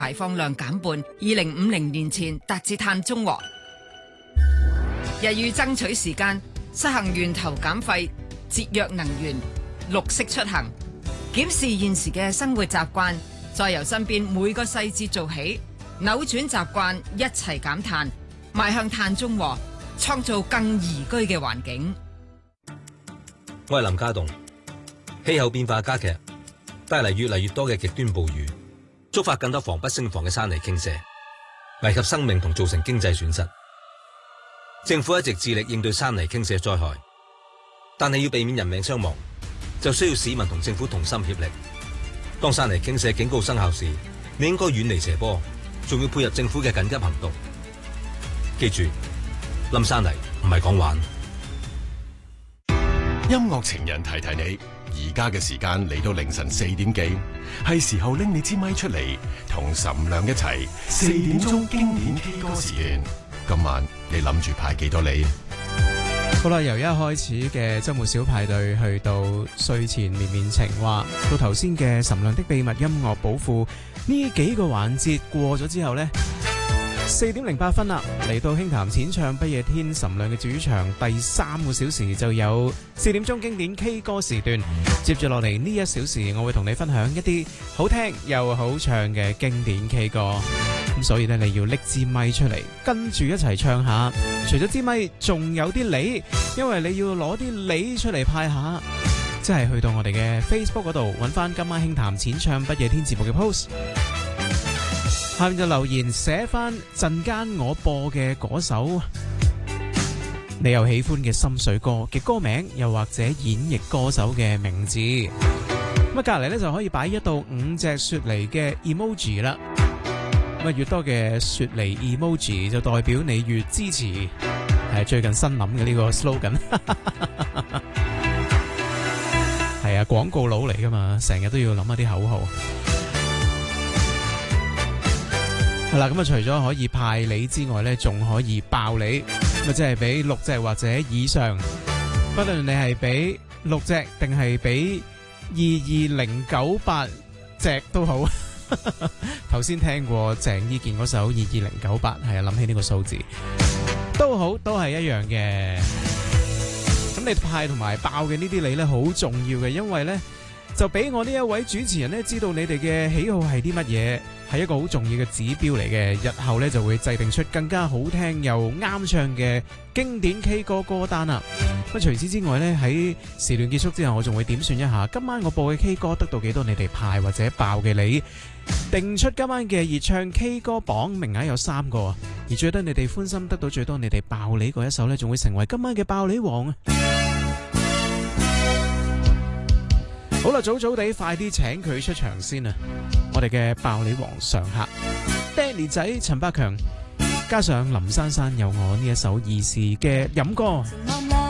排放量減半，2050年前達至碳中和。日欲爭取時間，實行源頭減廢、節約能源、綠色出行，檢視現時嘅生活習慣，再由身邊每個細節做起，扭轉習慣，一齊減碳，邁向碳中和，創造更宜居嘅環境。 我係林家棟。氣候變化加劇，帶嚟越嚟越多嘅極端暴雨，觸發更多防不勝防嘅山泥傾瀉，危及生命同造成經濟損失。政府一直致力應對山泥傾瀉災害，但係要避免人命傷亡，就需要市民同政府同心協力。當山泥傾瀉警告生效時，你應該遠離斜坡，仲要配合政府嘅緊急行動。記住，冧山泥唔係講玩。 音樂情人提提你，而家嘅時間嚟到凌晨4點幾，係時候拎你支咪出嚟，同岑亮一齊4點鐘經典 K 歌時段。今晚你諗住派幾多你？ 好啦，由一開始嘅周末小派對，去到睡前綿綿情話，到頭先嘅岑亮的秘密音樂寶庫，呢幾個環節過咗之後呢，4點08分啦，嚟到輕談淺唱不夜天岑亮嘅主場第3個小時就有4點鐘經典 K 歌時段。接住落嚟呢1小時，我會同你分享一啲好聽又好唱嘅經典 K 歌。咁所以呢，你要拎支咪出嚟，跟住一齊唱下。除咗支咪，仲有啲梨，因為你要攞啲梨出嚟派下。即係去到我哋嘅 Facebook 嗰度，揾翻今晚輕談淺唱不夜天節目嘅 post。下面就留言寫翻陣間我播嘅嗰首你又喜歡嘅心水歌嘅歌名，又或者演繹歌手嘅名字。咁隔籬咧就可以擺1到5隻雪梨嘅 emoji 啦。咁越多嘅雪梨 emoji 就代表你越支持。係最近新諗嘅呢個 slogan。係啊，廣告佬嚟噶嘛，成日都要諗一啲口號。係啦，咁啊，除咗可以派梨之外咧，仲可以爆梨，咁即係俾6隻或者以上，不論你係俾6隻定係俾22098隻都好。頭先聽過鄭伊健嗰首22098，係啊，諗起呢個數字都好，都係一樣嘅。咁你派同埋爆嘅呢啲梨咧，好重要嘅，因為咧就俾我呢一位主持人咧知道你哋嘅喜好係啲乜嘢。係一個好重要嘅指標嚟嘅，日後咧就會制定出更加好聽又啱唱嘅經典 K 歌歌單啦。咁除此之外咧，喺時段結束之後，我仲會點算一下今晚我播嘅 K 歌得到幾多你哋派或者爆嘅梨，定出今晚嘅熱唱 K 歌榜，名額有3個，而最得你哋歡心得到最多你哋爆梨嗰一首咧，仲會成為今晚嘅爆梨王啊！好啦，早早地快啲請佢出場先啊！我哋嘅爆梨王常客 Danny 仔陳百強，加上林珊珊有我呢一首兒時嘅飲歌。